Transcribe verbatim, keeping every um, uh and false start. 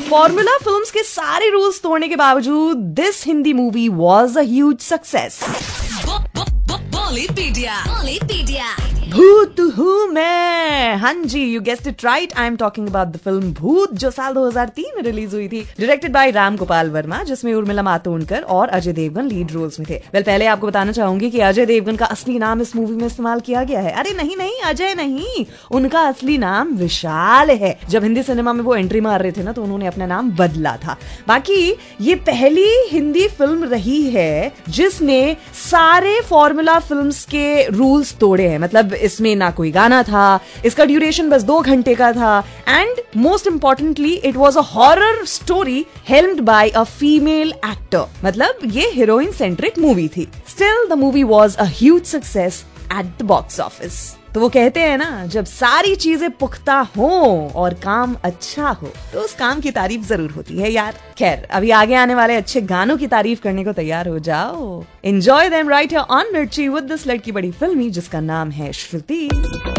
Formula films के सारे rules तोड़ने के बावजूद this Hindi movie was a huge success. बॉलीपीडिया, बॉलीपीडिया। भूत हूँ मैं, हाँ जी, you guessed it right, I am talking about the film भूत, जो साल दो हज़ार तीन में रिलीज हुई थी, डायरेक्टेड बाय राम गोपाल वर्मा, जिसमें उर्मिला मातोंडकर और अजय देवगन लीड रोल्स में थे। वेल well, पहले आपको बताना चाहूंगी कि अजय देवगन का असली नाम इस मूवी में इस्तेमाल किया गया है। अरे नहीं नहीं, अजय नहीं, उनका असली नाम विशाल है। जब हिंदी सिनेमा में वो एंट्री मार रहे थे ना, तो उन्होंने अपना नाम बदला था। बाकी ये पहली हिंदी फिल्म रही है जिसने सारे फॉर्मूला फिल्म्स के रूल्स तोड़े हैं। मतलब इसमें ना कोई गाना था, इसका ड्यूरेशन बस दो घंटे का था, and most importantly it was a horror story हेल्म्ड bye a female actor. मतलब ये हीरोइन सेंट्रिक मूवी थी। Still the movie was a huge success at the box office. तो वो कहते हैं ना, जब सारी चीजें पुख्ता हो और काम अच्छा हो तो उस काम की तारीफ जरूर होती है यार। खैर, अभी आगे आने वाले अच्छे गानों की तारीफ करने को तैयार हो जाओ। Enjoy them right here on मिर्ची विद दिस लड़की बड़ी फिल्मी, जिसका नाम है श्रुति।